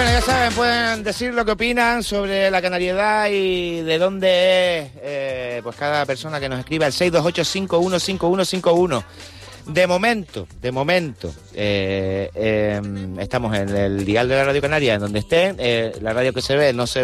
Bueno, ya saben, pueden decir lo que opinan sobre la canariedad y de dónde es pues cada persona que nos escriba al 628-515151. De momento, estamos en el dial de la Radio Canaria, en donde estén. La radio que se ve no se